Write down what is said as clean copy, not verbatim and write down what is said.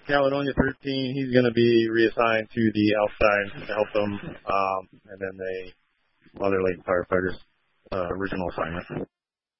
Caledonia 13, he's going to be reassigned to the outside to help them, and then the Mother Lake firefighters, original assignment.